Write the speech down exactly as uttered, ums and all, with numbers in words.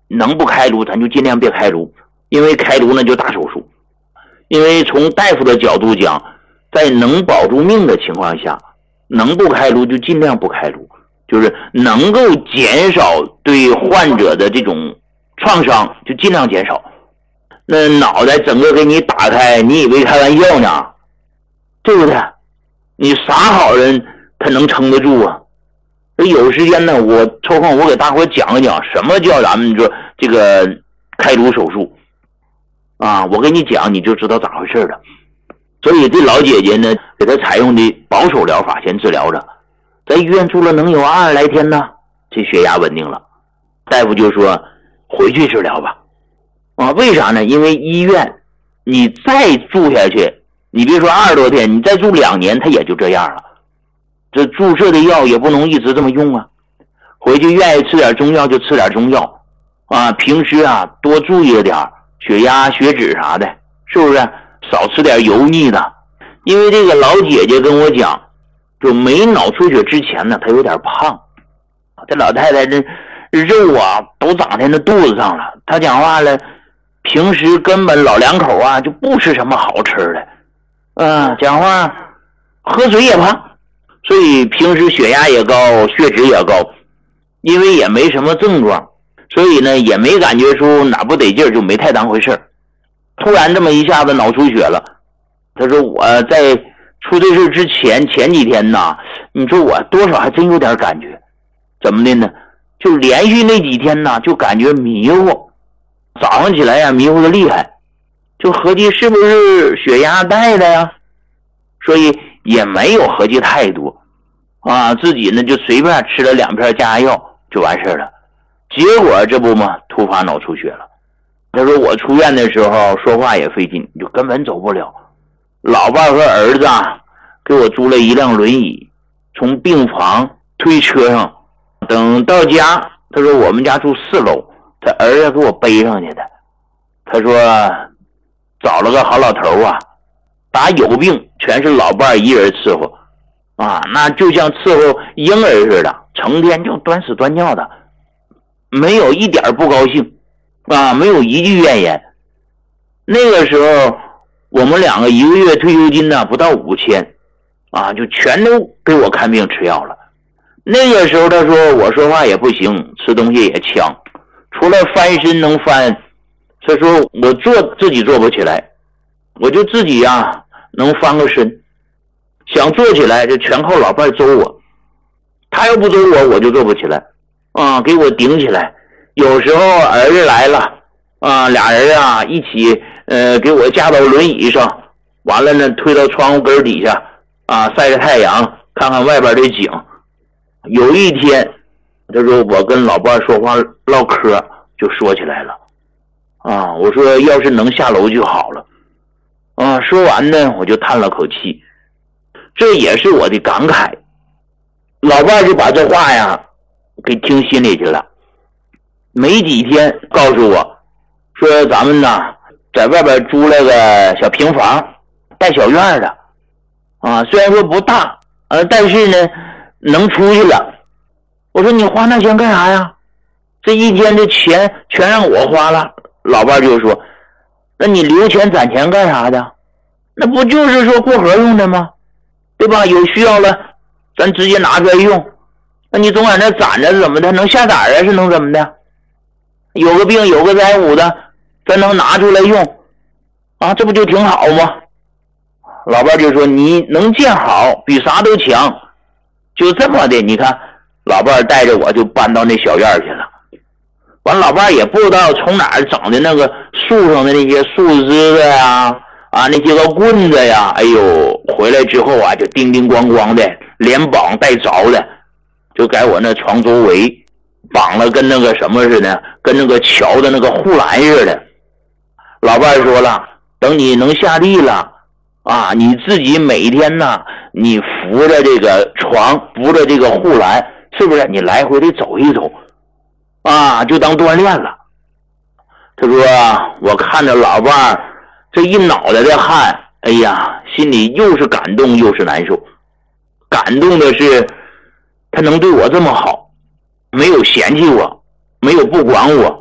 能不开颅咱就尽量别开颅，因为开颅呢就大手术。因为从大夫的角度讲，在能保住命的情况下，能不开颅就尽量不开颅，就是能够减少对患者的这种创伤就尽量减少。那脑袋整个给你打开，你以为开玩笑呢？对不对？你啥好人他能撑得住啊？有时间呢，我抽空我给大伙讲一讲什么叫咱们说这个开颅手术啊，我给你讲你就知道咋回事了。所以这老姐姐呢，给她采用的保守疗法先治疗着，在医院住了能有二十来天呢，这血压稳定了，大夫就说回去治疗吧。啊，为啥呢？因为医院你再住下去，你别说二十多天，你再住两年，它也就这样了。这注射的药也不能一直这么用啊，回去愿意吃点中药就吃点中药啊，平时啊多注意点血压血脂啥的，是不是？少吃点油腻的。因为这个老姐姐跟我讲，就没脑出血之前呢她有点胖，这老太太这肉啊都长在那肚子上了，她讲话了平时根本老两口啊就不吃什么好吃的，嗯，讲话喝水也胖，所以平时血压也高，血脂也高，因为也没什么症状，所以呢也没感觉出哪不得劲，就没太当回事。突然这么一下子脑出血了，他说我在出这事之前前几天呢，你说我多少还真有点感觉，怎么的呢？就连续那几天呢就感觉迷糊，早上起来呀迷糊的厉害，就合计是不是血压带的呀，所以也没有合计太多啊，自己呢就随便吃了两片降压药就完事了。结果这不嘛，突发脑出血了。他说我出院的时候说话也费劲，就根本走不了。老伴和儿子啊给我租了一辆轮椅，从病房推车上，等到家，他说我们家住四楼，他儿子给我背上去的。他说找了个好老头啊，打有病全是老伴一人伺候啊，那就像伺候婴儿似的，成天就端屎端尿的，没有一点不高兴啊，没有一句怨言。那个时候我们两个一个月退休金呢不到五千啊，就全都给我看病吃药了。那个时候他说我说话也不行，吃东西也呛，除了翻身能翻，他说我坐自己坐不起来，我就自己啊能翻个身，想坐起来就全靠老伴周我，他要不周我我就坐不起来啊，给我顶起来。有时候儿子来了啊，俩人啊一起呃给我架到轮椅上，完了呢推到窗户根底下啊晒着太阳，看看外边的景。有一天他说我跟老伴说话唠嗑就说起来了啊，我说要是能下楼就好了啊，说完呢我就叹了口气，这也是我的感慨。老伴就把这话呀给听心里去了，没几天告诉我说咱们呢在外边租了个小平房带小院的啊，虽然说不大呃，但是呢能出去了。我说你花那钱干啥呀？这一天的钱全让我花了。老伴就说那你留钱攒钱干啥的？那不就是说过河用的吗？对吧？有需要了咱直接拿出来用，那你总在那攒着怎么的？能下胆啊？是能怎么的？有个病有个灾五的咱能拿出来用啊，这不就挺好吗？老伴就说你能见好比啥都强。就这么的，你看老伴带着我就搬到那小院去了。完老伴也不知道从哪儿整的那个树上的那些树枝子呀啊，那些个棍子呀，哎呦回来之后啊就叮叮咣咣的，连绑带着的，就在我那床周围绑了跟那个什么似的，跟那个桥的那个护栏似的。老伴说了，等你能下地了啊，你自己每天呢你扶着这个床扶着这个护栏，是不是你来回的走一走啊，就当锻炼了。他说我看着老伴这一脑袋的汗，哎呀心里又是感动又是难受。感动的是他能对我这么好，没有嫌弃我，没有不管我，